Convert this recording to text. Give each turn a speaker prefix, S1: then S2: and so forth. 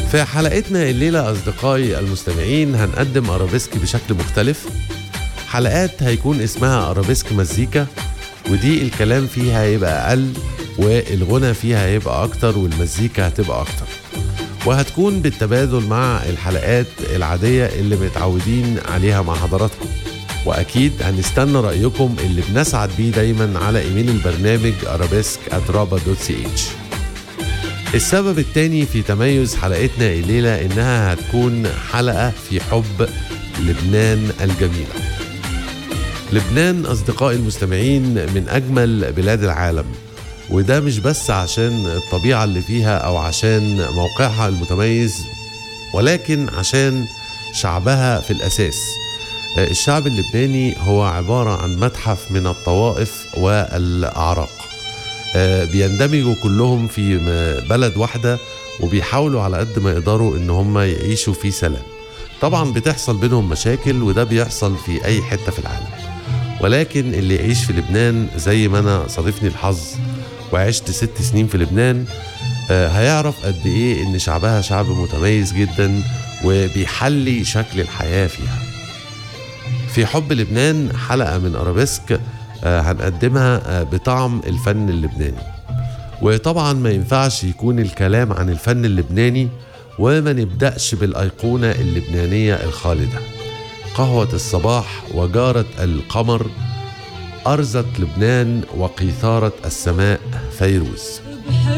S1: في حلقتنا الليلة أصدقائي المستمعين هنقدم أرابيسك بشكل مختلف. حلقات هيكون اسمها أرابيسك مزيكا، ودي الكلام فيها هيبقى أقل والغنى فيها هيبقى أكتر والمزيكا هتبقى أكتر، وهتكون بالتبادل مع الحلقات العادية اللي متعودين عليها مع حضراتكم. وأكيد هنستنى رأيكم اللي بنسعد بيه دايما على إيميل البرنامج arabesk@raba.ch. السبب التاني في تميز حلقتنا الليلة إنها هتكون حلقة في حب لبنان الجميلة. لبنان أصدقائي المستمعين من أجمل بلاد العالم، وده مش بس عشان الطبيعة اللي فيها أو عشان موقعها المتميز، ولكن عشان شعبها في الأساس. الشعب اللبناني هو عبارة عن متحف من الطوائف والأعراق، بيندمجوا كلهم في بلد واحدة وبيحاولوا على قد ما يقدروا إن هم يعيشوا في سلام. طبعا بتحصل بينهم مشاكل، وده بيحصل في أي حتة في العالم، ولكن اللي يعيش في لبنان زي ما أنا صادفني الحظ وعشت 6 سنين في لبنان هيعرف قد إيه إن شعبها شعب متميز جدا وبيحلي شكل الحياة فيها. في حب لبنان حلقة من أرابيسك هنقدمها بطعم الفن اللبناني، وطبعا ما ينفعش يكون الكلام عن الفن اللبناني وما نبدأش بالأيقونة اللبنانية الخالدة. قهوة الصباح وجارة القمر، أرزت لبنان وقيثارة السماء فيروز.